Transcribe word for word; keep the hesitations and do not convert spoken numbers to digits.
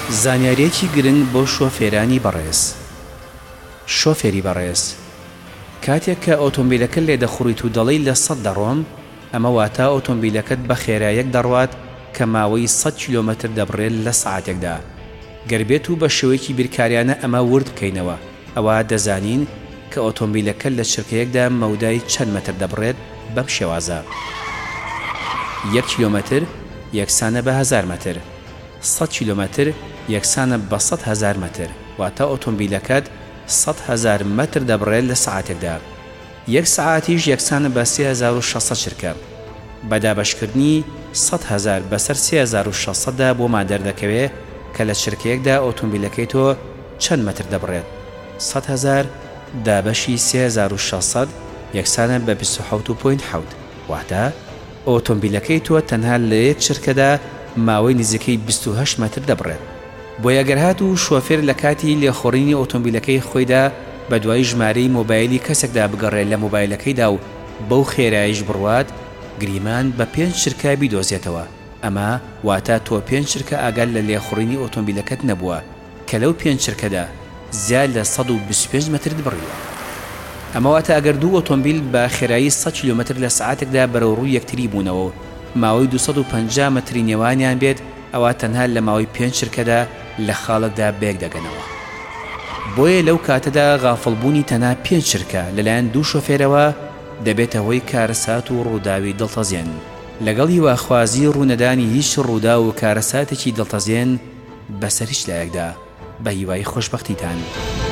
زانیاریەکی گرنگ بۆ شۆفێرانی بەڕێز. شۆفێری بەڕێز کاتێک کە ئۆتۆمبیلەکە لێ دەخوڕیت و دەڵێی لە سەد دەڕۆم، ئەمە واتە ئۆتۆمبیلەکەت بە خێراییەک دەڕوات کە ماوەی سەد کیلۆمەتر دەبڕێت لە سەعاتێکدا. گەربێت و بە شێوەیەکی بیرکاریانە ئەمە ورد بکەینەوە، ئەوە دەزانین کە ئۆتۆمبیلەکە لە چرکەیەکدا مەودای چەند مەتر دەبڕێت بەم شێوازە. یەک کیلۆمەتر یەکسانە بە هەزار مەتر، سەد کیلۆمەتر یەکسانە بە سەد هەزار مەتر، واتە ئۆتۆمبیلەکەت سەد هەزار مەتر دەبڕێت لە سەعاتێکدا. یەک سەعاتیش یەکسانە بە سێ هەزار و شەشسەد چرکە. بەدابەشکردنی سەد هەزار بەسەر سێ هەزار و شەشسەددا بۆمان دەردەکەوێت کە لە چرکەیەکدا ئۆتۆمبیلەکەی تۆ چەند مەتر دەبڕێت. سەد هەزار دابەشی سێ هەزار و شەشسەد یەکسانە بە بیست و حەوت و پۆینت حەوت، واتە ئۆتۆمبیلەکەی تۆ تەنها لە یەک چرکەدا ماوەی نزیکەی بیست و هەشت مەتر دەبڕێت. بۆ یەگەرهات و شۆفێر لە کاتی لێخۆڕینی ئۆتۆمبیلەکەی خۆیدا بە دوای ژمارەی مۆبایلی کەسێکدا بگەڕێت لە مۆبایلەکەیدا و بەو خێراییش بڕوات، گریمان بە پێنج چرکە بیدۆزێتەوە. ئەمە واتە تۆ پێنج چرکە ئاگال لە لێخۆڕینی ئۆتۆمبیلەکەت نەبووە کە لەو پێنج چرکەدا زیاد لە سەد و بیست و پێنج مەتر بڕیوە. ئەمە واتە ئەگەر دوو ئۆتۆمبیل بە خێرایی سەد کیلۆمەتر لە سەعاتێکدا بەرەوڕووی یەکتری بوونەوە، ماوەی دووسەد و پەنجا مەتری نێوانیان بێت، ئەوە تەنها لە ماوەی پێنج چرکەدا لە خاڵێکدا بێک دەگەنەوە. بۆیە لەو کاتەدا غافڵبوونی تەنها پێنج چرکە لەلایەن دوو شۆفێرەوە دەبێتە هۆی کارەسات و ڕووداوی دڵتەزێن. لەگەڵ هیواخوازی ڕوونەدانی هیچ ڕوودا و کارەساتێکی دڵتەزێن بەسەر هیچ لایەکدا، بە هیوای خۆشبەختیتان.